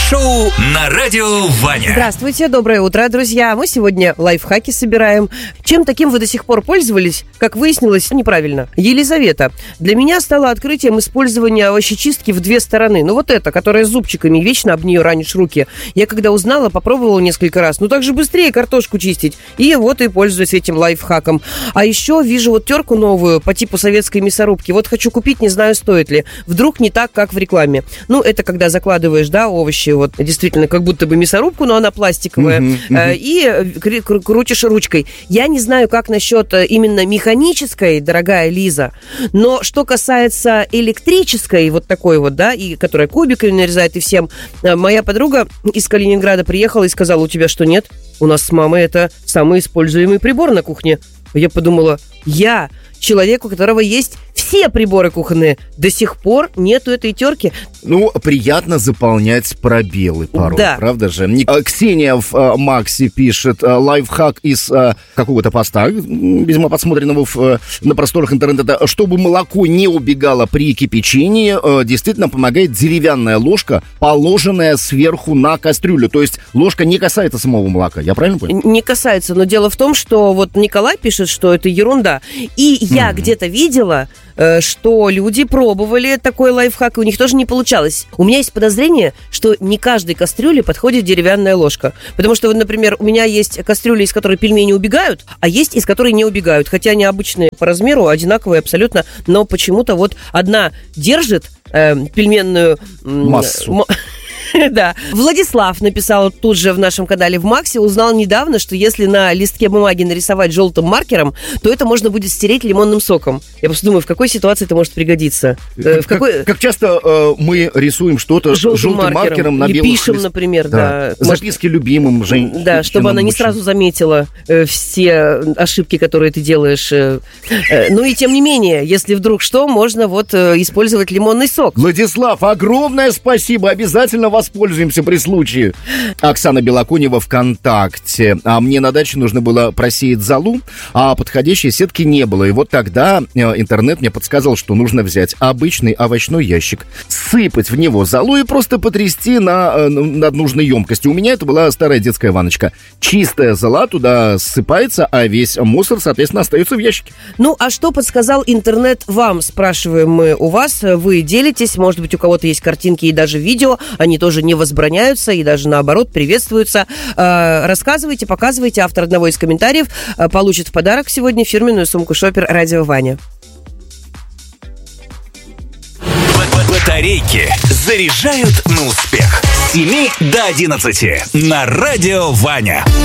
Шоу на Радио Ваня. Здравствуйте, доброе утро, друзья. Мы сегодня лайфхаки собираем. Чем таким вы до сих пор пользовались? Как выяснилось, неправильно. Елизавета. Для меня стало открытием использования овощечистки в две стороны. Ну вот эта, которая с зубчиками, вечно об нее ранишь руки. Я когда узнала, попробовала несколько раз. Ну так же быстрее картошку чистить. И вот и пользуюсь этим лайфхаком. А еще вижу вот терку новую по типу советской мясорубки. Вот хочу купить, не знаю, стоит ли. Вдруг не так, как в рекламе. Ну это когда закладываешь, да, овощи, вот действительно, как будто бы мясорубку, но она пластиковая, и крутишь ручкой. Я не знаю, как насчет именно механической, дорогая Лиза, но что касается электрической, вот такой вот, да, и которая кубиками нарезает и всем, моя подруга из Калининграда приехала и сказала: у тебя что, нет? У нас с мамой это самый используемый прибор на кухне. Я подумала, человек, у которого есть все приборы кухонные, до сих пор нету этой терки. Ну, приятно заполнять пробелы порой, да. Правда же? Ксения в Максе пишет лайфхак из какого-то поста, видимо, подсмотренного на просторах интернета. Чтобы молоко не убегало при кипячении, действительно помогает деревянная ложка, положенная сверху на кастрюлю. То есть ложка не касается самого молока. Я правильно понял? Не касается, но дело в том, что вот Николай пишет, что это ерунда. И я где-то видела, что люди пробовали такой лайфхак, и у них тоже не получалось. У меня есть подозрение, что не каждой кастрюле подходит деревянная ложка. Потому что, вот, например, у меня есть кастрюли, из которой пельмени убегают, а есть из которой не убегают. Хотя они обычные по размеру, одинаковые абсолютно, но почему-то вот одна держит пельменную массу. Да. Владислав написал тут же в нашем канале в Максе, узнал недавно, что если на листке бумаги нарисовать желтым маркером, то это можно будет стереть лимонным соком. Я просто думаю, в какой ситуации это может пригодиться? Как часто мы рисуем что-то желтым маркером на белых пишем, например, да. Записки любимым женщинам. Да, чтобы она не сразу заметила все ошибки, которые ты делаешь. Ну и тем не менее, если вдруг что, можно вот использовать лимонный сок. Владислав, огромное спасибо, обязательно воспользуемся при случае. Оксана Белоконева ВКонтакте. А мне на даче нужно было просеять золу, а подходящей сетки не было. И вот тогда интернет мне подсказал, что нужно взять обычный овощной ящик, сыпать в него золу и просто потрясти над нужной емкостью. У меня это была старая детская ванночка. Чистая зола туда ссыпается, а весь мусор, соответственно, остается в ящике. Ну, а что подсказал интернет вам, спрашиваем мы у вас. Вы делитесь, может быть, у кого-то есть картинки и даже видео, они тоже не возбраняются и даже наоборот приветствуются. Рассказывайте, показывайте. Автор одного из комментариев получит в подарок сегодня фирменную сумку Шопер Радио Ваня. Батарейки заряжают на успех. С 7 до 11 на Радио Ваня.